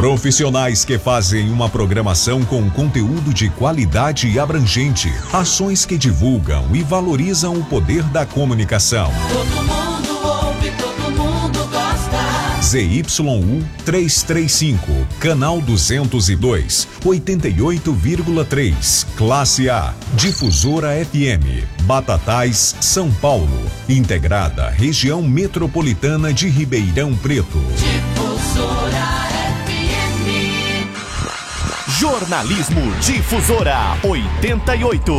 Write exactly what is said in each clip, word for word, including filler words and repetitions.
Profissionais que fazem uma programação com conteúdo de qualidade e abrangente. Ações que divulgam e valorizam o poder da comunicação. Todo mundo ouve, todo mundo gosta. Z Y U trezentos e trinta e cinco, canal duzentos e dois, oitenta e oito vírgula três, classe A, Difusora F M, Batatais, São Paulo, integrada região metropolitana de Ribeirão Preto. Difusora F M. Jornalismo Difusora oitenta e oito.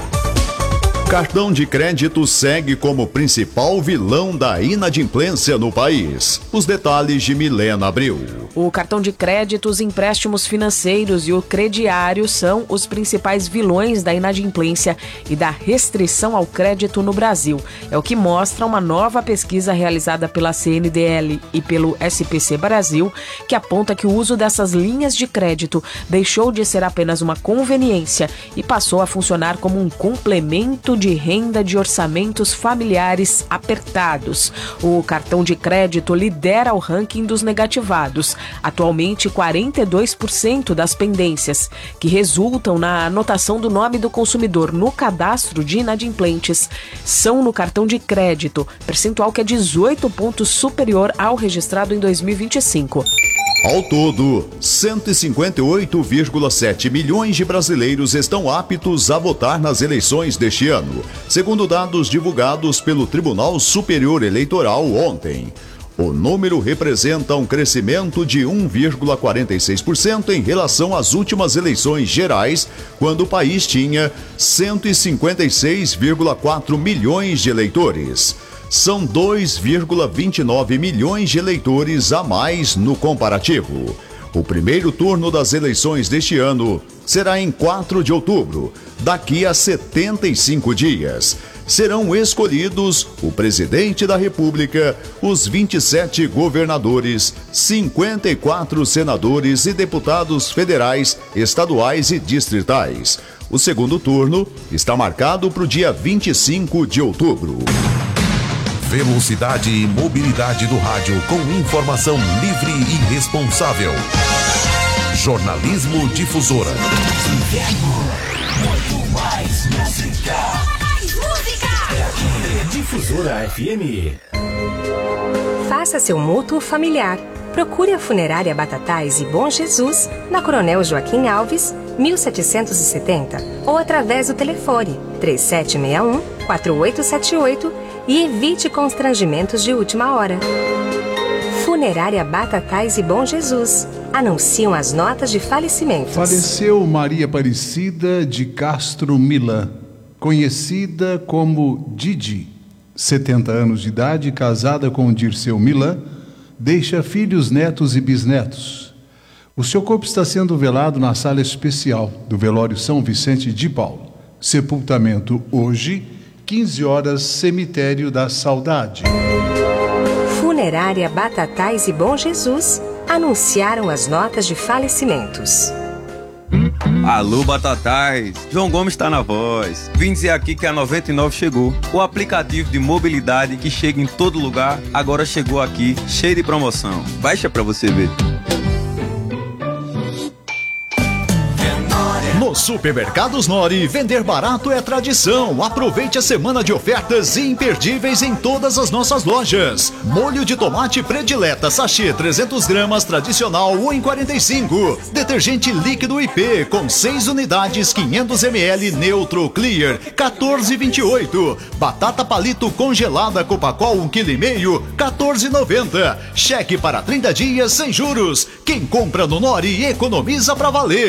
Cartão de crédito segue como principal vilão da inadimplência no país. Os detalhes de Milena Abreu. O cartão de crédito, os empréstimos financeiros e o crediário são os principais vilões da inadimplência e da restrição ao crédito no Brasil. É o que mostra uma nova pesquisa realizada pela C N D L e pelo S P C Brasil, que aponta que o uso dessas linhas de crédito deixou de ser apenas uma conveniência e passou a funcionar como um complemento de renda de orçamentos familiares apertados. O cartão de crédito lidera o ranking dos negativados. Atualmente, quarenta e dois por cento das pendências que resultam na anotação do nome do consumidor no cadastro de inadimplentes são no cartão de crédito, percentual que é dezoito pontos superior ao registrado em dois mil e vinte e cinco. Ao todo, cento e cinquenta e oito vírgula sete milhões de brasileiros estão aptos a votar nas eleições deste ano, segundo dados divulgados pelo Tribunal Superior Eleitoral ontem. O número representa um crescimento de um vírgula quarenta e seis por cento em relação às últimas eleições gerais, quando o país tinha cento e cinquenta e seis vírgula quatro milhões de eleitores. São dois vírgula vinte e nove milhões de eleitores a mais no comparativo. O primeiro turno das eleições deste ano será em quatro de outubro, daqui a setenta e cinco dias. Serão escolhidos o presidente da República, os vinte e sete governadores, cinquenta e quatro senadores e deputados federais, estaduais e distritais. O segundo turno está marcado para o dia vinte e cinco de outubro. Velocidade e mobilidade do rádio com informação livre e responsável. Jornalismo Difusora. Muito mais música. Mais música. Difusora F M. Faça seu mútuo familiar. Procure a Funerária Batatais e Bom Jesus na Coronel Joaquim Alves, mil setecentos e setenta, ou através do telefone três sete seis um, quatro oito sete oito e evite constrangimentos de última hora. Funerária Batatais e Bom Jesus anunciam as notas de falecimentos. Faleceu Maria Aparecida de Castro Milã, conhecida como Didi, setenta anos de idade, casada com Dirceu Milã, deixa filhos, netos e bisnetos. O seu corpo está sendo velado na sala especial do velório São Vicente de Paulo. Sepultamento hoje, quinze horas, cemitério da Saudade. Funerária Batatais e Bom Jesus anunciaram as notas de falecimentos. Alô, Batatais! João Gomes está na voz. Vim dizer aqui que a noventa e nove chegou. O aplicativo de mobilidade que chega em todo lugar, agora chegou aqui, cheio de promoção. Baixa pra você ver. No Supermercados Nori, vender barato é tradição. Aproveite a semana de ofertas imperdíveis em todas as nossas lojas. Molho de tomate predileta sachê trezentos gramas tradicional um real e quarenta e cinco centavos. Detergente líquido I P com seis unidades quinhentos mililitros neutro clear quatorze reais e vinte e oito centavos. Batata palito congelada Copacol um vírgula cinco quilos quatorze reais e noventa centavos. Cheque para trinta dias sem juros. Quem compra no Nori economiza pra valer.